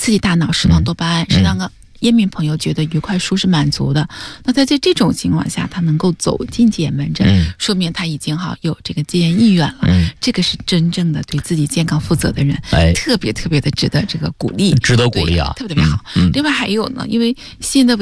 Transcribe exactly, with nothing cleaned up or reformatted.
刺激大脑释放多巴胺，是让个烟民朋友觉得愉快、舒适、满足的。那在这这种情况下，他能够走进戒烟门诊，嗯、说明他已经好有这个戒烟意愿了。嗯，这个是真正的对自己健康负责的人，哎，特别特别的值得这个鼓励， 值得鼓励啊， 特别特别好。嗯嗯、另外还有呢，因为新的